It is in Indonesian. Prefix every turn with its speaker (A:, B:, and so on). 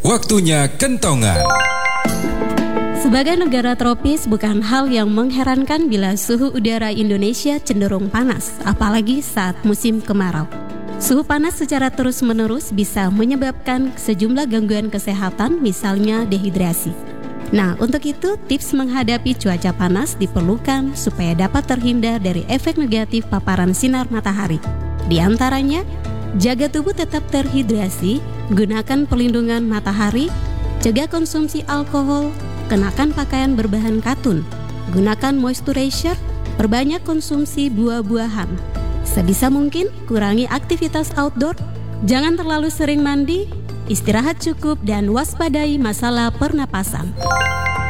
A: Waktunya kentongan.
B: Sebagai negara tropis, bukan hal yang mengherankan bila suhu udara Indonesia cenderung panas, apalagi saat musim kemarau. Suhu panas secara terus-menerus bisa menyebabkan sejumlah gangguan kesehatan, misalnya dehidrasi. Nah, untuk itu tips menghadapi cuaca panas diperlukan supaya dapat terhindar dari efek negatif paparan sinar matahari. Di antaranya, jaga tubuh tetap terhidrasi, gunakan pelindungan matahari, cegah konsumsi alkohol, kenakan pakaian berbahan katun, gunakan moisturizer, perbanyak konsumsi buah-buahan. Sebisa mungkin kurangi aktivitas outdoor, jangan terlalu sering mandi, istirahat cukup dan waspadai masalah pernapasan.